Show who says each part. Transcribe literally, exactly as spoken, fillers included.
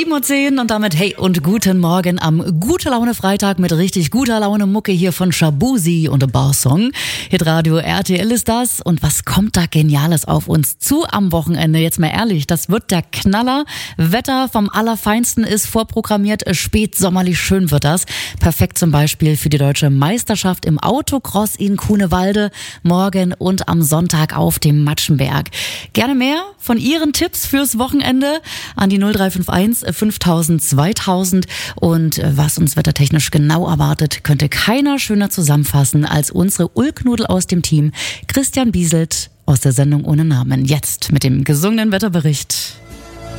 Speaker 1: sieben Uhr zehn und damit hey und guten Morgen am Gute Laune Freitag mit richtig guter Laune Mucke hier von Shabuzi und dem Barsong. Hitradio R T L ist das und was kommt da Geniales auf uns zu am Wochenende? Jetzt mal ehrlich, das wird der Knaller. Wetter vom Allerfeinsten ist vorprogrammiert, spätsommerlich schön wird das. Perfekt zum Beispiel für die deutsche Meisterschaft im Autocross in Kunewalde morgen und am Sonntag auf dem Matschenberg. Gerne mehr von Ihren Tipps fürs Wochenende an die null drei fünf eins fünftausend zweitausend und was uns wettertechnisch genau erwartet, könnte keiner schöner zusammenfassen als unsere Ulknudel aus dem Team, Christian Bieselt aus der Sendung ohne Namen. Jetzt mit dem gesungenen Wetterbericht.